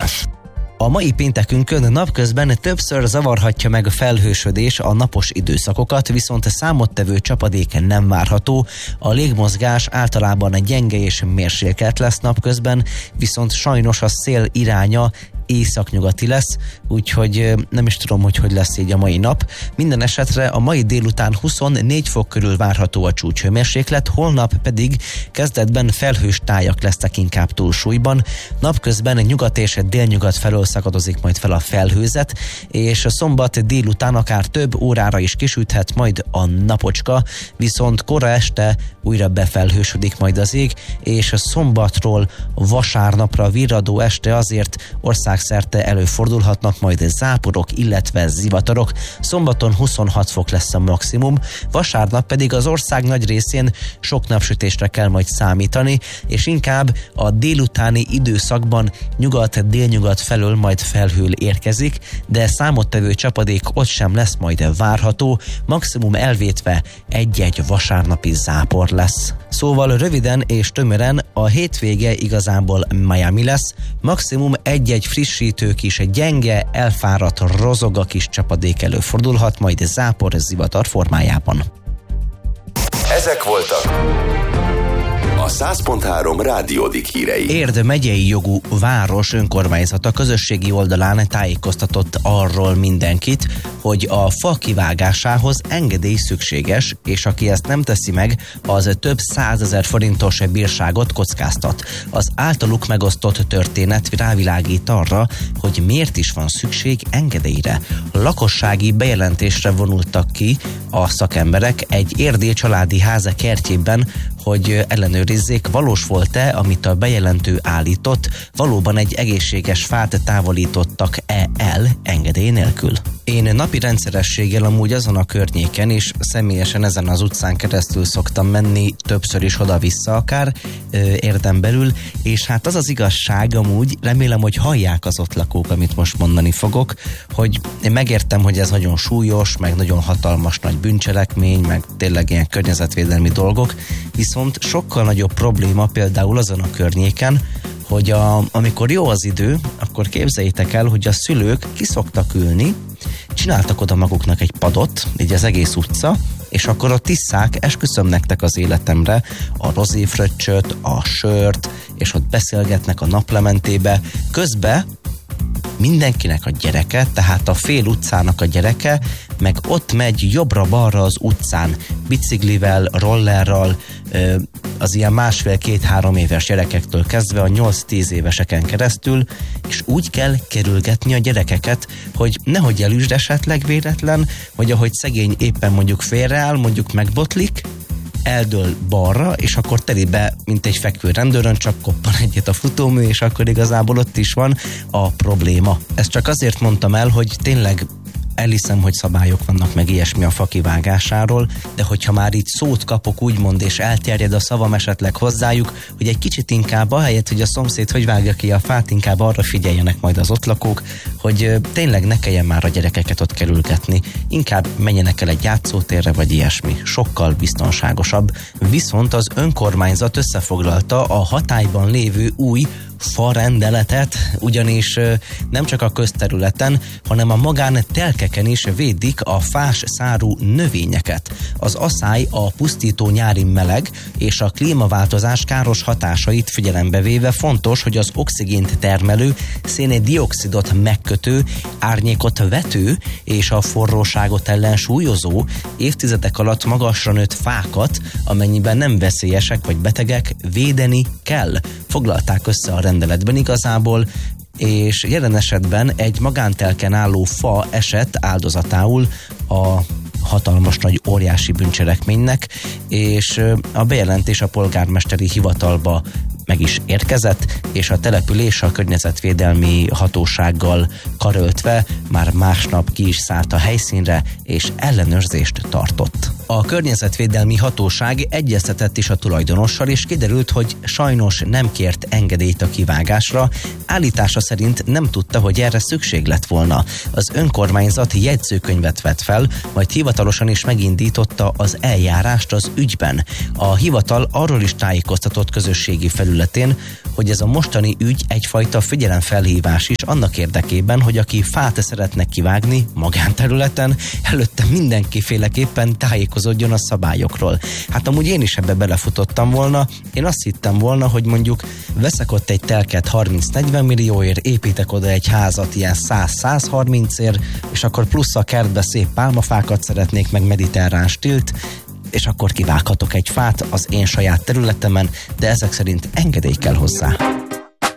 időjárás. A mai péntekünkön napközben többször zavarhatja meg a felhősödés a napos időszakokat, viszont számottevő csapadék nem várható. A légmozgás általában gyenge és mérsékelt lesz napközben, viszont sajnos a szél iránya északnyugati lesz, úgyhogy nem is tudom, hogy lesz így a mai nap. Minden esetre a mai délután 24 fok körül várható a csúcshőmérséklet, holnap pedig kezdetben felhős tájak lesznek inkább túlsúlyban. Napközben nyugat és délnyugat felől szakadozik majd fel a felhőzet, és a szombat délután akár több órára is kisüthet majd a napocska, viszont kora este újra befelhősödik majd az ég, és a szombatról vasárnapra virradó este azért országszerte előfordulhatnak majd záporok, illetve zivatarok. Szombaton 26 fok lesz a maximum, vasárnap pedig az ország nagy részén sok napsütésre kell majd számítani, és inkább a délutáni időszakban nyugat-délnyugat felől majd felhő érkezik, de számottevő csapadék ott sem lesz majd várható, maximum elvétve egy-egy vasárnapi zápor lesz. Szóval röviden és tömören a hétvége igazából Miami lesz, maximum egy-egy frissítő kis gyenge, elfáradt, rozog a kis csapadék előfordulhat, majd zápor zivatar formájában. Ezek voltak a 100.3 Rádiódik hírei. Érd megyei jogú város önkormányzata közösségi oldalán tájékoztatott arról mindenkit, hogy a fa kivágásához engedély szükséges, és aki ezt nem teszi meg, az több 100 000 forintos bírságot kockáztat. Az általuk megosztott történet rávilágít arra, hogy miért is van szükség engedélyre. Lakossági bejelentésre vonultak ki a szakemberek egy erdélyi családi háza kertjében, hogy ellenőrizzék, valós volt-e, amit a bejelentő állított, valóban egy egészséges fát távolítottak-e el engedély nélkül. Én napi rendszerességgel amúgy azon a környéken és személyesen ezen az utcán keresztül szoktam menni, többször is oda-vissza akár, Érden belül, és hát az az igazság amúgy, remélem, hogy hallják az ott lakók, amit most mondani fogok, hogy én megértem, hogy ez nagyon súlyos, meg nagyon hatalmas nagy bűncselekmény, meg tényleg ilyen környezetvédelmi dolgok, viszont sokkal nagyobb probléma például azon a környéken, hogy amikor jó az idő, akkor képzeljétek el, hogy a szülők kiszoktak ülni, csináltak oda maguknak egy padot, így az egész utca, és akkor ott isszák, esküszöm nektek az életemre, a rozéfröccsöt, a sört, és ott beszélgetnek a naplementébe. Közben mindenkinek a gyereke, tehát a fél utcának a gyereke, meg ott megy jobbra-balra az utcán, biciklivel, rollerral, az ilyen 1,5-2-3 éves gyerekektől kezdve a 8-10 éveseken keresztül, és úgy kell kerülgetni a gyerekeket, hogy nehogy elüsd esetleg véletlen, vagy ahogy szegény éppen mondjuk félreáll, mondjuk megbotlik, eldől balra, és akkor telibe, mint egy fekvő rendőrön, csak koppan egyet a futómű, és akkor igazából ott is van a probléma. Ezt csak azért mondtam el, hogy tényleg elhiszem, hogy szabályok vannak meg ilyesmi a fa kivágásáról, de hogyha már így szót kapok úgymond, és elterjed a szavam esetleg hozzájuk, hogy egy kicsit inkább ahelyett, hogy a szomszéd hogy vágja ki a fát, inkább arra figyeljenek majd az ott lakók, hogy tényleg ne kelljen már a gyerekeket ott kerülgetni, inkább menjenek el egy játszótérre vagy ilyesmi, sokkal biztonságosabb. Viszont az önkormányzat összefoglalta a hatályban lévő új farendeletet, ugyanis nem csak a közterületen, hanem a magántelkeken is védik a fás szárú növényeket. Az aszály, a pusztító nyári meleg és a klímaváltozás káros hatásait figyelembe véve fontos, hogy az oxigént termelő, széndioxidot megkötő, árnyékot vető és a forróságot ellensúlyozó, évtizedek alatt magasra nőtt fákat, amennyiben nem veszélyesek vagy betegek, védeni kell. Foglalták össze a rendeletben igazából, és jelen esetben egy magántelken álló fa esett áldozatául a hatalmas nagy óriási bűncselekménynek, és a bejelentés a polgármesteri hivatalba meg is érkezett, és a település a környezetvédelmi hatósággal karöltve már másnap ki is szállt a helyszínre, és ellenőrzést tartott. A környezetvédelmi hatóság egyeztetett is a tulajdonossal, és kiderült, hogy sajnos nem kért engedélyt a kivágásra, állítása szerint nem tudta, hogy erre szükség lett volna. Az önkormányzat jegyzőkönyvet vett fel, majd hivatalosan is megindította az eljárást az ügyben. A hivatal arról is tájékoztatott közösségi felületet, területén, hogy ez a mostani ügy egyfajta figyelemfelhívás is annak érdekében, hogy aki fát szeretne kivágni magánterületen, előtte mindenkiféleképpen tájékozódjon a szabályokról. Hát amúgy én is ebbe belefutottam volna, én azt hittem volna, hogy mondjuk veszek ott egy telket 30-40 millióért, építek oda egy házat ilyen 100-130-ért, és akkor plusz a kertbe szép pálmafákat szeretnék, meg mediterrán stilt, és akkor kivághatok egy fát az én saját területemen, de ezek szerint engedély kell hozzá.